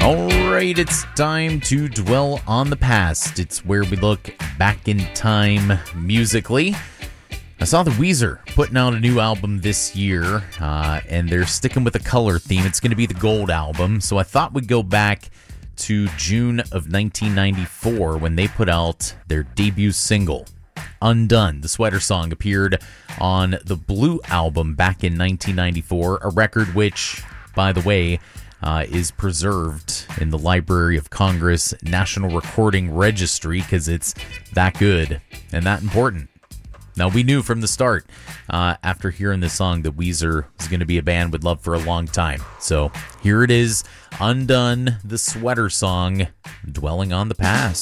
Alright, it's time to dwell on the past. It's where we look back in time musically. I saw the Weezer putting out a new album this year, and they're sticking with the color theme. It's going to be the Gold album, so I thought we'd go back to June of 1994 when they put out their debut single, Undone. The Sweater Song appeared on the Blue album back in 1994, a record which, by the way, is preserved in the Library of Congress National Recording Registry because it's that good and that important. Now, we knew from the start, after hearing this song, that Weezer was going to be a band we'd love for a long time. So here it is, Undone, the Sweater Song, dwelling on the past.